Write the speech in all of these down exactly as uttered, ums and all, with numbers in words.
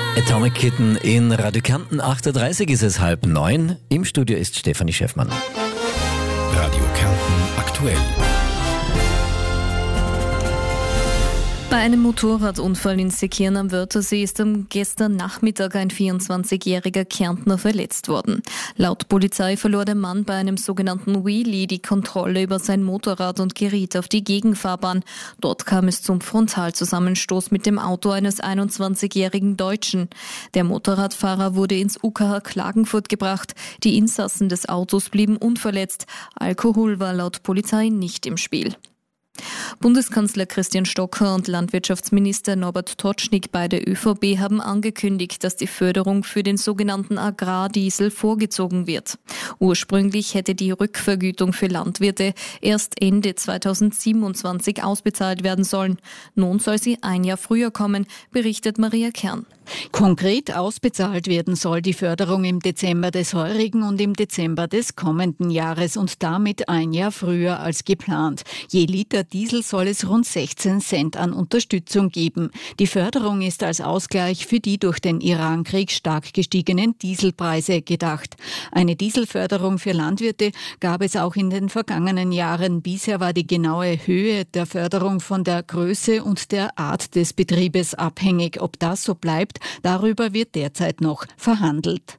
Atomic Kitten in Radio Kärnten, acht Uhr dreißig ist es halb neun. Im Studio ist Stefanie Schäffmann. Radio Kärnten aktuell. Bei einem Motorradunfall in Seekirn am Wörthersee ist am gestern Nachmittag ein vierundzwanzigjähriger Kärntner verletzt worden. Laut Polizei verlor der Mann bei einem sogenannten Wheelie die Kontrolle über sein Motorrad und geriet auf die Gegenfahrbahn. Dort kam es zum Frontalzusammenstoß mit dem Auto eines einundzwanzigjährigen Deutschen. Der Motorradfahrer wurde ins U K H Klagenfurt gebracht. Die Insassen des Autos blieben unverletzt. Alkohol war laut Polizei nicht im Spiel. Bundeskanzler Christian Stocker und Landwirtschaftsminister Norbert Totschnig bei der Ö V B haben angekündigt, dass die Förderung für den sogenannten Agrardiesel vorgezogen wird. Ursprünglich hätte die Rückvergütung für Landwirte erst Ende zweitausendsiebenundzwanzig ausbezahlt werden sollen. Nun soll sie ein Jahr früher kommen, berichtet Maria Kern. Konkret ausbezahlt werden soll die Förderung im Dezember des heurigen und im Dezember des kommenden Jahres und damit ein Jahr früher als geplant. Je Liter Diesel soll es rund sechzehn Cent an Unterstützung geben. Die Förderung ist als Ausgleich für die durch den Irankrieg stark gestiegenen Dieselpreise gedacht. Eine Dieselförderung für Landwirte gab es auch in den vergangenen Jahren. Bisher war die genaue Höhe der Förderung von der Größe und der Art des Betriebes abhängig. Ob das so bleibt, darüber wird derzeit noch verhandelt.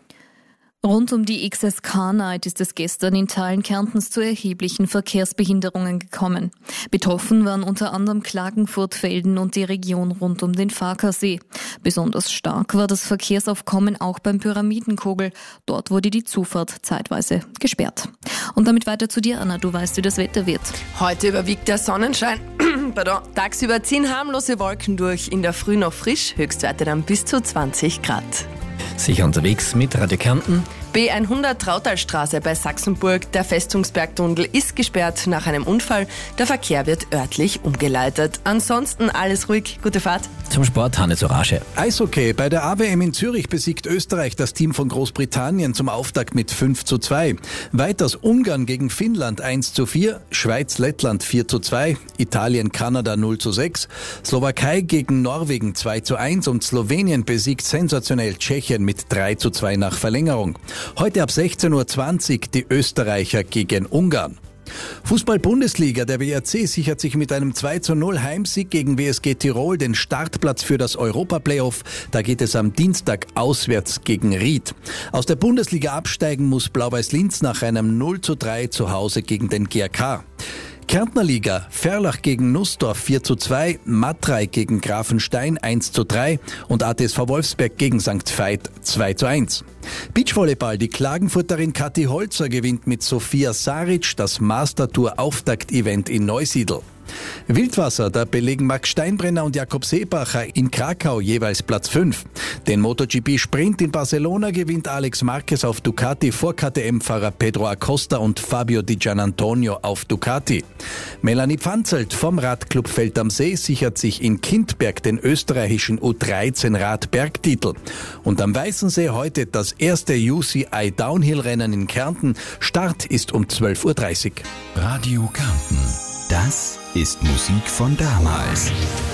Rund um die X S K-Night ist es gestern in Teilen Kärntens zu erheblichen Verkehrsbehinderungen gekommen. Betroffen waren unter anderem Klagenfurt, Velden und die Region rund um den Farkasee. Besonders stark war das Verkehrsaufkommen auch beim Pyramidenkogel. Dort wurde die Zufahrt zeitweise gesperrt. Und damit weiter zu dir, Anna. Du weißt, wie das Wetter wird. Heute überwiegt der Sonnenschein. Pardon. Tagsüber ziehen harmlose Wolken durch, in der Früh noch frisch, Höchstwerte dann bis zu zwanzig Grad. Sicher unterwegs mit Radio Kärnten. B hundert Trautalstraße bei Sachsenburg. Der Festungsbergtunnel ist gesperrt nach einem Unfall. Der Verkehr wird örtlich umgeleitet. Ansonsten alles ruhig. Gute Fahrt. Zum Sport Hannes Orage. Eishockey. Bei der A W M in Zürich besiegt Österreich das Team von Großbritannien zum Auftakt mit fünf zu zwei. Weiters Ungarn gegen Finnland eins zu vier, Schweiz-Lettland vier zu zwei, Italien-Kanada null zu sechs, Slowakei gegen Norwegen zwei zu eins und Slowenien besiegt sensationell Tschechien mit drei zu zwei nach Verlängerung. Heute ab sechzehn Uhr zwanzig die Österreicher gegen Ungarn. Fußball-Bundesliga, der W R C sichert sich mit einem zwei zu null Heimsieg gegen W S G Tirol den Startplatz für das Europa-Playoff. Da geht es am Dienstag auswärts gegen Ried. Aus der Bundesliga absteigen muss Blau-Weiß Linz nach einem null zu drei zu Hause gegen den G A K. Kärntner Liga, Ferlach gegen Nussdorf vier zu zwei, Matrei gegen Grafenstein eins zu drei und A T S V Wolfsberg gegen Sankt Veit zwei zu eins. Beachvolleyball, die Klagenfurterin Kathi Holzer gewinnt mit Sophia Saric das Mastertour-Auftakt-Event in Neusiedl. Wildwasser, da belegen Max Steinbrenner und Jakob Seebacher in Krakau jeweils Platz fünf. Den MotoGP-Sprint in Barcelona gewinnt Alex Marquez auf Ducati vor K T M-Fahrer Pedro Acosta und Fabio Di Gianantonio auf Ducati. Melanie Pfanzelt vom Radclub Feld am See sichert sich in Kindberg den österreichischen U dreizehn Radbergtitel. Und am Weißensee heute das erste U C I Downhill-Rennen in Kärnten. Start ist um zwölf Uhr dreißig. Radio Kärnten. Das ist Musik von damals.